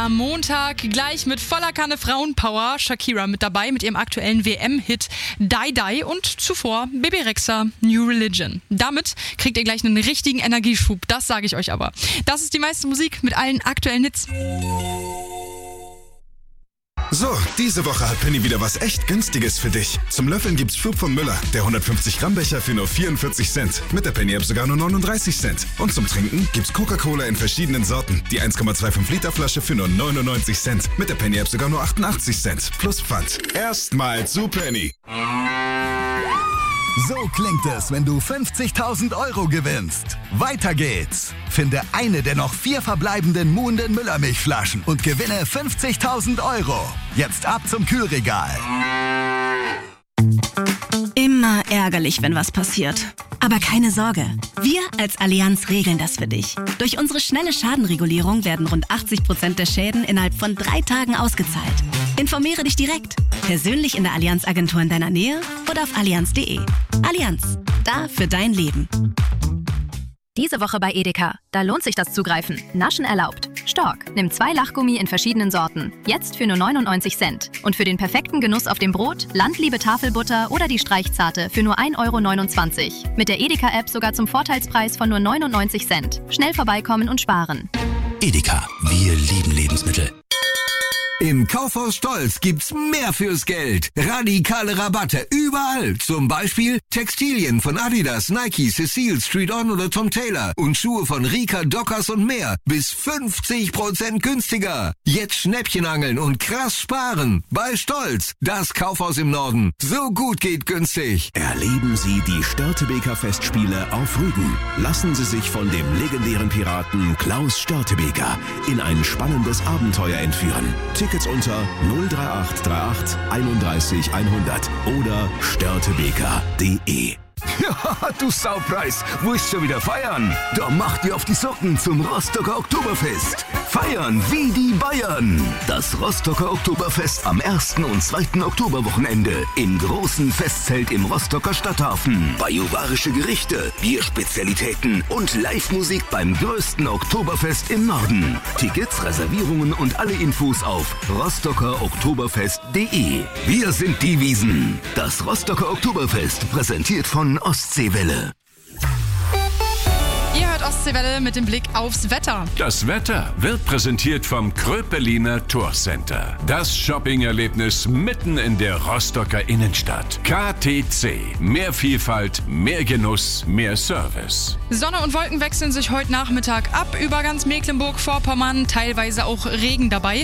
Am Montag gleich mit voller Kanne Frauenpower. Shakira mit dabei mit ihrem aktuellen WM-Hit Die Die und zuvor Bebe Rexha New Religion. Damit kriegt ihr gleich einen richtigen Energieschub, das sage ich euch aber. Das ist die meiste Musik mit allen aktuellen Hits. So, diese Woche hat Penny wieder was echt Günstiges für dich. Zum Löffeln gibt's Schub von Müller, der 150 Gramm Becher für nur 44 Cent. Mit der Penny App sogar nur 39 Cent. Und zum Trinken gibt's Coca-Cola in verschiedenen Sorten. Die 1,25 Liter Flasche für nur 99 Cent. Mit der Penny App sogar nur 88 Cent. Plus Pfand. Erstmal zu Penny. So klingt es, wenn du 50.000 Euro gewinnst. Weiter geht's. Finde eine der noch 4 verbleibenden Muhnden Müllermilchflaschen und gewinne 50.000 Euro. Jetzt ab zum Kühlregal. Immer ärgerlich, wenn was passiert. Aber keine Sorge, wir als Allianz regeln das für dich. Durch unsere schnelle Schadenregulierung werden rund 80% der Schäden innerhalb von 3 Tagen ausgezahlt. Informiere dich direkt, persönlich in der Allianz-Agentur in deiner Nähe oder auf allianz.de. Allianz, da für dein Leben. Diese Woche bei Edeka. Da lohnt sich das Zugreifen. Naschen erlaubt. Stork. Nimm 2 Lachgummi in verschiedenen Sorten. Jetzt für nur 99 Cent. Und für den perfekten Genuss auf dem Brot, Landliebe Tafelbutter oder die Streichzarte für nur 1,29 €. Mit der Edeka-App sogar zum Vorteilspreis von nur 99 Cent. Schnell vorbeikommen und sparen. Edeka. Wir lieben Lebensmittel. Im Kaufhaus Stolz gibt's mehr fürs Geld. Radikale Rabatte überall. Zum Beispiel Textilien von Adidas, Nike, Cecile, Street On oder Tom Taylor. Und Schuhe von Rika, Dockers und mehr. Bis 50% günstiger. Jetzt Schnäppchen angeln und krass sparen. Bei Stolz. Das Kaufhaus im Norden. So gut geht günstig. Erleben Sie die Störtebeker Festspiele auf Rügen. Lassen Sie sich von dem legendären Piraten Klaus Störtebeker in ein spannendes Abenteuer entführen. Tickets unter 03838 31 100 oder störtebeker.de. Ja, du Saupreis, willst schon wieder feiern? Da mach dir auf die Socken zum Rostocker Oktoberfest. Feiern wie die Bayern. Das Rostocker Oktoberfest am 1. und 2. Oktoberwochenende im großen Festzelt im Rostocker Stadthafen. Bajuwarische Gerichte, Bierspezialitäten und Live-Musik beim größten Oktoberfest im Norden. Tickets, Reservierungen und alle Infos auf rostockeroktoberfest.de. Wir sind die Wiesen. Das Rostocker Oktoberfest, präsentiert von Ostseewelle. Ihr hört Ostseewelle mit dem Blick aufs Wetter. Das Wetter wird präsentiert vom Kröpeliner Tourcenter. Das Shopping-Erlebnis mitten in der Rostocker Innenstadt. KTC. Mehr Vielfalt, mehr Genuss, mehr Service. Sonne und Wolken wechseln sich heute Nachmittag ab über ganz Mecklenburg-Vorpommern. Teilweise auch Regen dabei.